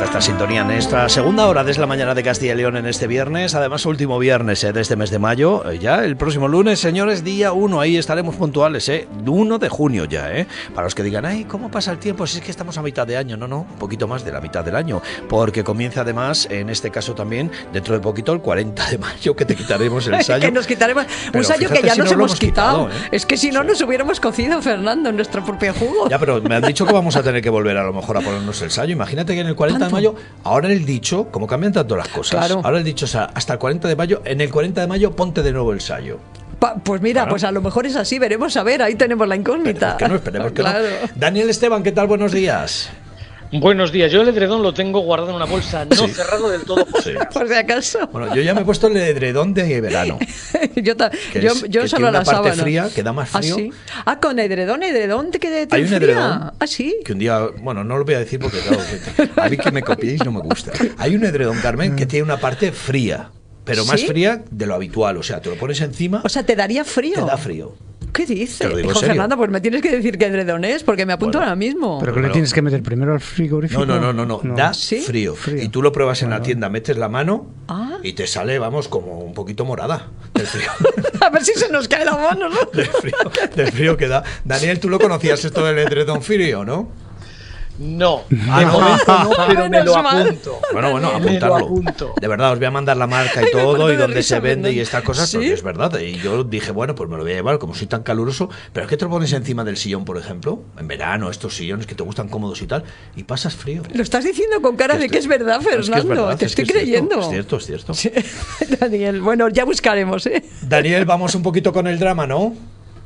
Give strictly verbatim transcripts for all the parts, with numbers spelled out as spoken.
gusta esta sintonía en esta segunda hora de Es la Mañana de Castilla y León en este viernes, además último viernes eh, de este mes de mayo, eh, ya el próximo lunes, señores, día uno, ahí estaremos puntuales, eh, uno de junio ya, eh, para los que digan, ay, ¿cómo pasa el tiempo? Si es que estamos a mitad de año, no, no, un poquito más de la mitad del año, porque comienza además, en este caso también, dentro de poquito el cuarenta de mayo, que te quitaremos el sayo. Que nos quitaremos Pero un sayo que ya si nos, nos hemos quitado, quitado ¿eh? Es que si no sí. nos hubiéramos cocido, Fernando, en nuestro propio jugo. Ya, pero me han dicho que vamos a tener que volver a lo mejor a ponernos el sayo. Imagínate que en el cuarenta ¿Tanto? de mayo, ahora el dicho, como cambian tanto las cosas, claro. ahora el dicho, o sea, hasta el cuarenta de mayo, en el cuarenta de mayo ponte de nuevo el sayo. Pa, pues mira, claro. pues a lo mejor es así, veremos a ver, ahí tenemos la incógnita. Esperemos que no, esperemos que claro. no. Daniel Esteban, ¿qué tal? Buenos días. Buenos días, yo el edredón lo tengo guardado en una bolsa, no sí. cerrado del todo por, sí. por si acaso. Bueno, yo ya me he puesto el edredón de verano. yo ta, yo, es, yo solo la sábana. Una parte fría, que da más frío. ¿Ah, sí? Ah, con edredón, edredón, ¿te queda Hay un fría? edredón. ¿Ah, sí? Que un día, bueno, no lo voy a decir porque claro, que, a mí que me copiéis no me gusta. Hay un edredón, Carmen, que tiene una parte fría, pero más ¿Sí? fría de lo habitual, o sea, te lo pones encima. O sea, ¿te daría frío? Te da frío. ¿Qué dices? Hijo Fernando, pues me tienes que decir qué edredón es, porque me apunto bueno, ahora mismo. ¿Pero que le tienes que meter primero al frigorífico? No, no, no, no, no. da ¿Sí? frío. frío. Y tú lo pruebas en bueno. la tienda, metes la mano ¿Ah? y te sale, vamos, como un poquito morada del frío. A ver si se nos cae la mano, ¿no? del, frío, del frío que da. Daniel, ¿tú lo conocías esto del edredón frío, no? No, de momento no, pero me lo apunto. Bueno, bueno, apuntarlo. De verdad, os voy a mandar la marca y todo, y dónde se vende y estas cosas, ¿Sí? porque es verdad. Y yo dije, bueno, pues me lo voy a llevar, como soy tan caluroso. Pero es que te lo pones encima del sillón, por ejemplo, en verano, estos sillones que te gustan cómodos y tal, y pasas frío. Lo estás diciendo con cara de que es verdad, Fernando. Es que es verdad, te estoy creyendo. Es cierto, es cierto. Es cierto. Sí. Daniel, bueno, ya buscaremos, ¿eh? Daniel, vamos un poquito con el drama, ¿no?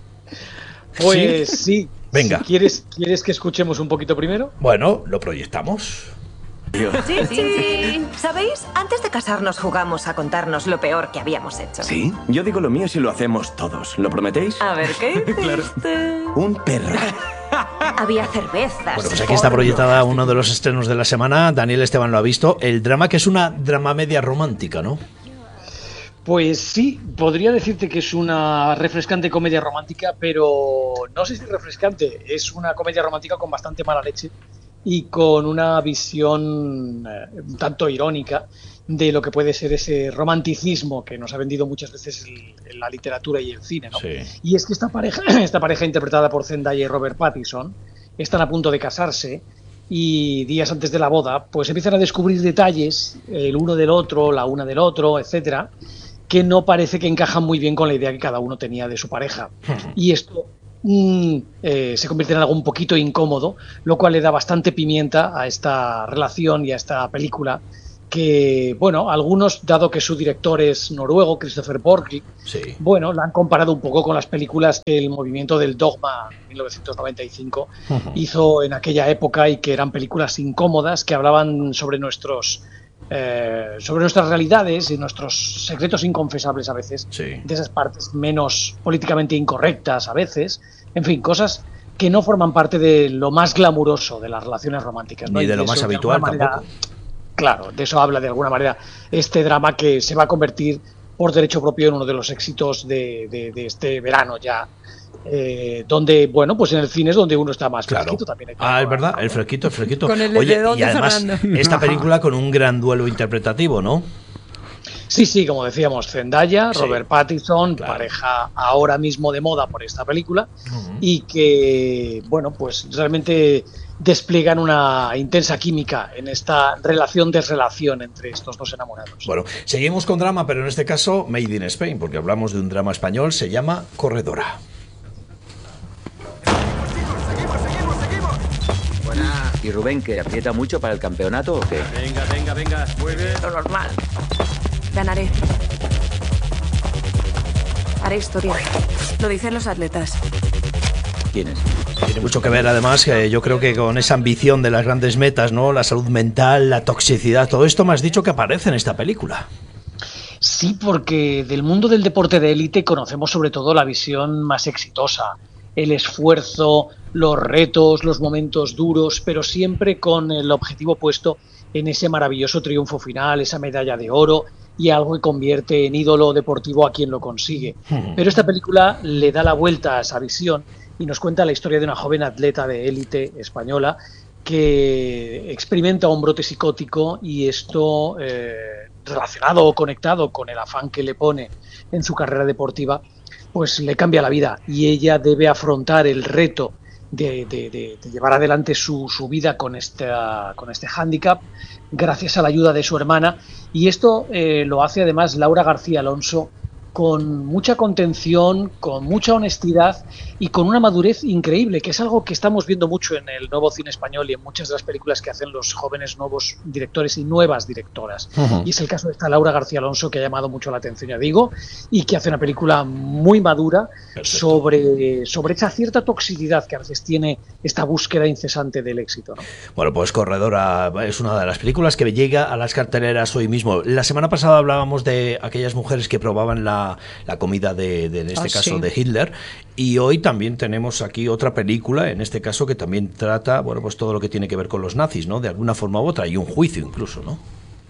Pues sí. sí. Venga. Si ¿Quieres, ¿Quieres que escuchemos un poquito primero? Bueno, lo proyectamos. Sí, sí. ¿Sabéis? Antes de casarnos jugamos a contarnos lo peor que habíamos hecho. ¿Sí? Yo digo lo mío si lo hacemos todos. ¿Lo prometéis? A ver, ¿qué hiciste? Claro. Un perro. Había cervezas. Bueno, pues aquí está proyectada uno de los estrenos de la semana. Daniel Esteban lo ha visto. El drama, que es una drama media romántica, ¿no? Pues sí, podría decirte que es una refrescante comedia romántica, pero no sé si refrescante, es una comedia romántica con bastante mala leche y con una visión eh, un tanto irónica de lo que puede ser ese romanticismo que nos ha vendido muchas veces el, en la literatura y el cine, ¿no? Sí. Y es que esta pareja, esta pareja interpretada por Zendaya y Robert Pattinson están a punto de casarse y días antes de la boda pues empiezan a descubrir detalles, el uno del otro, la una del otro, etcétera, que no parece que encajan muy bien con la idea que cada uno tenía de su pareja. Y esto mm, eh, se convierte en algo un poquito incómodo, lo cual le da bastante pimienta a esta relación y a esta película, que, bueno, algunos, dado que su director es noruego, Christopher Borgli, sí. bueno, la han comparado un poco con las películas que el movimiento del Dogma en mil novecientos noventa y cinco uh-huh. hizo en aquella época y que eran películas incómodas que hablaban sobre nuestros... Eh, sobre nuestras realidades y nuestros secretos inconfesables a veces, sí. de esas partes menos políticamente incorrectas a veces, en fin, cosas que no forman parte de lo más glamuroso de las relaciones románticas, ¿no? Ni de lo más habitual manera, tampoco. Claro, de eso habla de alguna manera este drama que se va a convertir por derecho propio en uno de los éxitos de, de, de este verano ya. Eh, donde, bueno, pues en el cine es donde uno está más claro. fresquito también. Ah, es verdad, el fresquito, el fresquito. Con el Oye, de y además, Fernando. esta película con un gran duelo interpretativo, ¿no? Sí, sí, como decíamos, Zendaya, sí. Robert Pattinson, claro. pareja ahora mismo de moda por esta película, uh-huh. y que, bueno, pues realmente despliegan una intensa química en esta relación-desrelación entre estos dos enamorados. Bueno, seguimos con drama, pero en este caso Made in Spain, porque hablamos de un drama español, se llama Corredora. ¿Y Rubén, que aprieta mucho para el campeonato o qué? Venga, venga, venga, muy bien. Lo normal. Ganaré. Haré historia. Lo dicen los atletas. ¿Quiénes? Tiene mucho que ver, además, que yo creo que con esa ambición de las grandes metas, ¿no? La salud mental, la toxicidad, todo esto me has dicho que aparece en esta película. Sí, porque del mundo del deporte de élite conocemos sobre todo la visión más exitosa, el esfuerzo, los retos, los momentos duros, pero siempre con el objetivo puesto en ese maravilloso triunfo final, esa medalla de oro y algo que convierte en ídolo deportivo a quien lo consigue. Pero esta película le da la vuelta a esa visión y nos cuenta la historia de una joven atleta de élite española que experimenta un brote psicótico y esto, eh, relacionado o conectado con el afán que le pone en su carrera deportiva, pues le cambia la vida y ella debe afrontar el reto de, de, de, de llevar adelante su, su vida con, esta, con este hándicap gracias a la ayuda de su hermana, y esto eh, lo hace además Laura García Alonso con mucha contención, con mucha honestidad y con una madurez increíble, que es algo que estamos viendo mucho en el nuevo cine español y en muchas de las películas que hacen los jóvenes nuevos directores y nuevas directoras. Uh-huh. Y es el caso de esta Laura García Alonso, que ha llamado mucho la atención, ya digo, y que hace una película muy madura sobre, sobre esa cierta toxicidad que a veces tiene esta búsqueda incesante del éxito, ¿no? Bueno, pues Corredora es una de las películas que llega a las carteleras hoy mismo. La semana pasada hablábamos de aquellas mujeres que probaban la la comida de, de en este ah, caso sí. de Hitler, y hoy también tenemos aquí otra película, en este caso que también trata, bueno, pues todo lo que tiene que ver con los nazis, ¿no? De alguna forma u otra, y un juicio incluso, ¿no?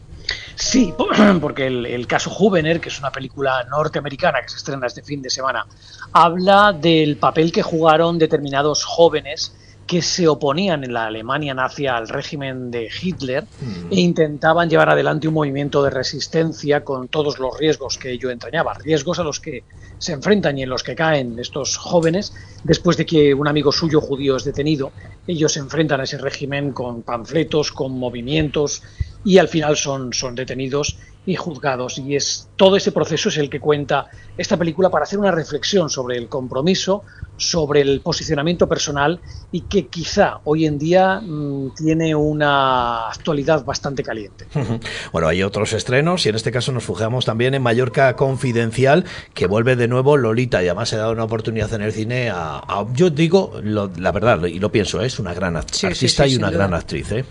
Sí, porque el, el caso Juvener, que es una película norteamericana que se estrena este fin de semana, habla del papel que jugaron determinados jóvenes que se oponían en la Alemania nazi al régimen de Hitler mm. e intentaban llevar adelante un movimiento de resistencia con todos los riesgos que ello entrañaba, riesgos a los que se enfrentan y en los que caen estos jóvenes después de que un amigo suyo judío es detenido. Ellos se enfrentan a ese régimen con panfletos, con movimientos, y al final son, son detenidos y juzgados, y es todo ese proceso es el que cuenta esta película para hacer una reflexión sobre el compromiso, sobre el posicionamiento personal, y que quizá hoy en día mmm, tiene una actualidad bastante caliente. Bueno, hay otros estrenos y en este caso nos fijamos también en Mallorca Confidencial, que vuelve de nuevo Lolita, y además se da una oportunidad en el cine a, a yo digo lo, la verdad, y lo pienso, ¿eh? Es una gran sí, artista sí, sí, y una gran actriz, ¿eh?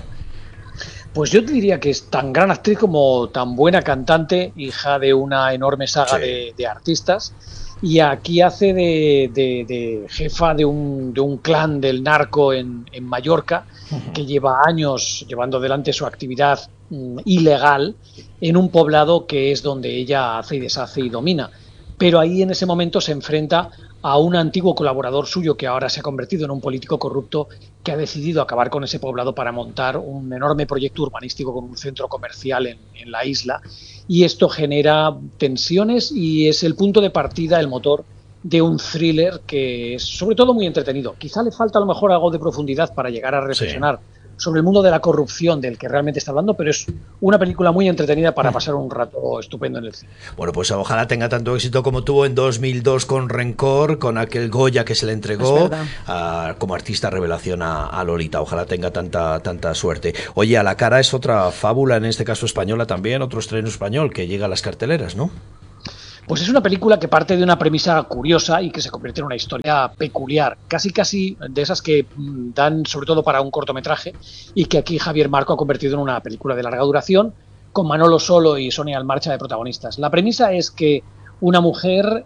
Pues yo diría que es tan gran actriz como tan buena cantante, hija de una enorme saga sí. de, de artistas, y aquí hace de, de, de jefa de un, de un clan del narco en, en Mallorca, uh-huh. que lleva años llevando adelante su actividad mm, ilegal en un poblado que es donde ella hace y deshace y domina. Pero ahí en ese momento se enfrenta a un antiguo colaborador suyo que ahora se ha convertido en un político corrupto que ha decidido acabar con ese poblado para montar un enorme proyecto urbanístico con un centro comercial en, en la isla, y esto genera tensiones y es el punto de partida, el motor de un thriller que es sobre todo muy entretenido. Quizá le falta a lo mejor algo de profundidad para llegar a reflexionar sí. sobre el mundo de la corrupción del que realmente está hablando, pero es una película muy entretenida para pasar un rato estupendo en el cine. Bueno, pues ojalá tenga tanto éxito como tuvo en dos mil dos con Rencor, con aquel Goya que se le entregó a, como artista revelación a, a Lolita. Ojalá tenga tanta tanta suerte. Oye, A la cara es otra fábula, en este caso española también, otro estreno español que llega a las carteleras, ¿no? Pues es una película que parte de una premisa curiosa y que se convierte en una historia peculiar, casi casi de esas que dan sobre todo para un cortometraje, y que aquí Javier Marco ha convertido en una película de larga duración, con Manolo Solo y Sonia Almarcha de protagonistas. La premisa es que una mujer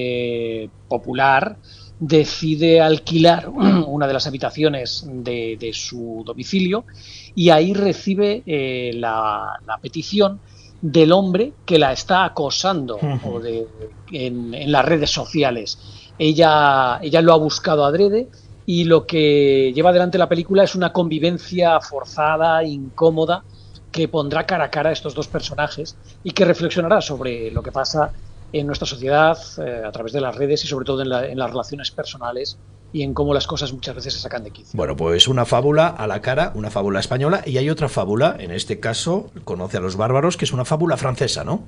eh, popular decide alquilar una de las habitaciones de, de su domicilio, y ahí recibe eh, la, la petición del hombre que la está acosando uh-huh. o de, en, en las redes sociales. Ella, ella lo ha buscado adrede, y lo que lleva adelante la película es una convivencia forzada, incómoda, que pondrá cara a cara a estos dos personajes y que reflexionará sobre lo que pasa en nuestra sociedad eh, a través de las redes y sobre todo en, la, en las relaciones personales y en cómo las cosas muchas veces se sacan de quicio. Bueno, pues una fábula A la cara, una fábula española, y hay otra fábula, en este caso, Conoce a los bárbaros, que es una fábula francesa, ¿no?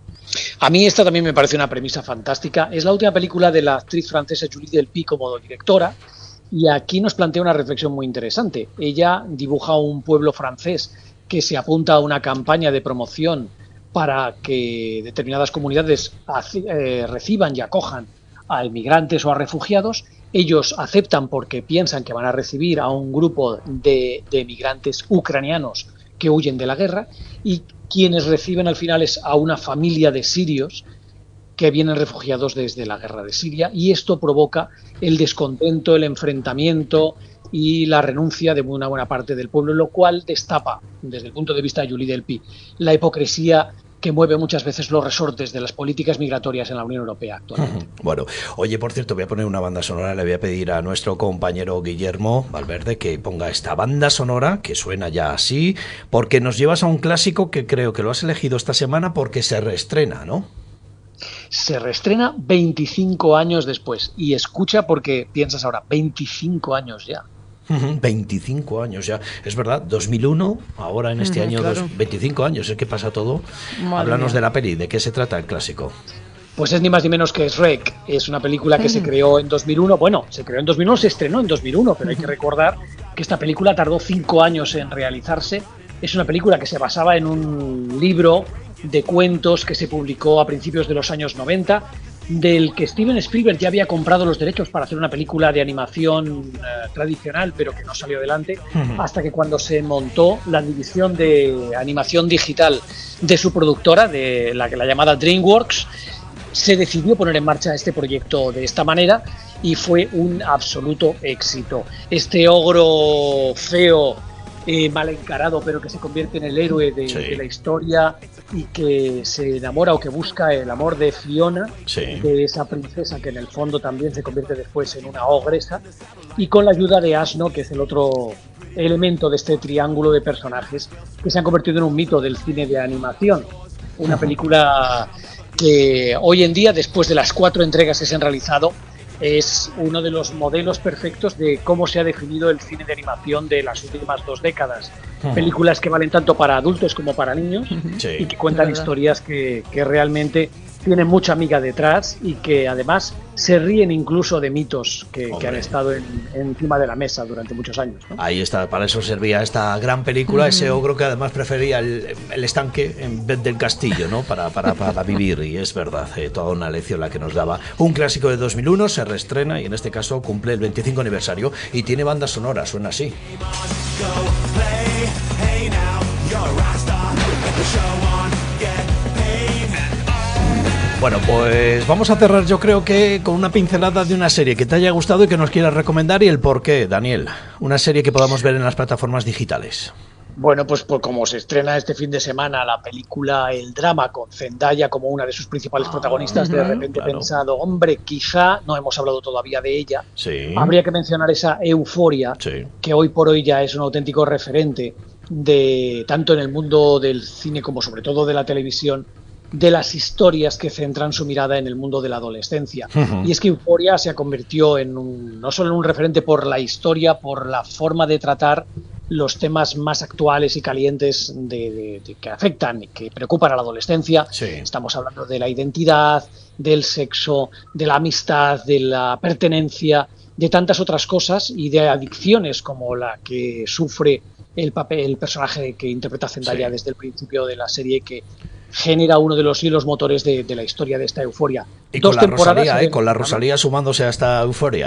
A mí esta también me parece una premisa fantástica. Es la última película de la actriz francesa Julie Delpy como directora, y aquí nos plantea una reflexión muy interesante. Ella dibuja un pueblo francés que se apunta a una campaña de promoción para que determinadas comunidades eh, reciban y acojan a inmigrantes o a refugiados. Ellos aceptan porque piensan que van a recibir a un grupo de, de migrantes ucranianos que huyen de la guerra, y quienes reciben al final es a una familia de sirios que vienen refugiados desde la guerra de Siria, y esto provoca el descontento, el enfrentamiento y la renuncia de una buena parte del pueblo, lo cual destapa, desde el punto de vista de Julie Delpy, la hipocresía que mueve muchas veces los resortes de las políticas migratorias en la Unión Europea actualmente. Bueno, oye, por cierto, voy a poner una banda sonora, le voy a pedir a nuestro compañero Guillermo Valverde que ponga esta banda sonora, que suena ya así, porque nos llevas a un clásico que creo que lo has elegido esta semana porque se reestrena, ¿no? Se reestrena veinticinco años después, y escucha porque piensas ahora, veinticinco años ya. veinticinco años ya, es verdad, dos mil uno, ahora en este uh-huh, año, claro. dos, veinticinco años, es que pasa todo. Madre Háblanos mía. de la peli, ¿de qué se trata el clásico? Pues es ni más ni menos que Shrek, es una película que uh-huh. se creó en dos mil uno, bueno, se creó en dos mil uno, se estrenó en dos mil uno, pero hay que recordar que esta película tardó cinco años en realizarse. Es una película que se basaba en un libro de cuentos que se publicó a principios de los años noventa, del que Steven Spielberg ya había comprado los derechos para hacer una película de animación eh, tradicional, pero que no salió adelante, uh-huh. hasta que cuando se montó la división de animación digital de su productora, de la, la llamada DreamWorks, se decidió poner en marcha este proyecto de esta manera y fue un absoluto éxito. Este ogro feo, eh, mal encarado, pero que se convierte en el héroe de, sí. de la historia y que se enamora o que busca el amor de Fiona, sí. de esa princesa que en el fondo también se convierte después en una ogresa, y con la ayuda de Asno, que es el otro elemento de este triángulo de personajes que se han convertido en un mito del cine de animación. Una película que hoy en día, después de las cuatro entregas que se han realizado, es uno de los modelos perfectos de cómo se ha definido el cine de animación de las últimas dos décadas. Uh-huh. Películas que valen tanto para adultos como para niños, sí. y que cuentan historias que, que realmente tienen mucha amiga detrás y que además se ríen incluso de mitos que, que han estado en, encima de la mesa durante muchos años, ¿no? Ahí está, para eso servía esta gran película, uh-huh. ese ogro que además prefería el, el estanque en vez del castillo, ¿no? Para, para, para vivir, y es verdad, eh, toda una lección la que nos daba. Un clásico de dos mil uno se reestrena y en este caso cumple el veinticinco aniversario y tiene banda sonora, suena así. Bueno, pues vamos a cerrar yo creo que con una pincelada de una serie que te haya gustado y que nos quieras recomendar y el por qué, Daniel. Una serie que podamos ver en las plataformas digitales. Bueno, pues, pues como se estrena este fin de semana la película El Drama con Zendaya como una de sus principales protagonistas, de repente he claro. pensado, hombre, quizá, no hemos hablado todavía de ella, sí. habría que mencionar esa Euforia, sí. que hoy por hoy ya es un auténtico referente de tanto en el mundo del cine como sobre todo de la televisión, de las historias que centran su mirada en el mundo de la adolescencia. Uh-huh. Y es que Euphoria se convirtió en un, no solo en un referente por la historia, por la forma de tratar los temas más actuales y calientes de, de, de que afectan y que preocupan a la adolescencia. Sí. Estamos hablando de la identidad, del sexo, de la amistad, de la pertenencia, de tantas otras cosas y de adicciones como la que sufre el papel, el personaje que interpreta Zendaya sí. desde el principio de la serie, que genera uno de los hilos motores de, de la historia de esta Euforia. Y Dos con la Rosalía, eh, con la Rosalía sumándose a esta Euforia.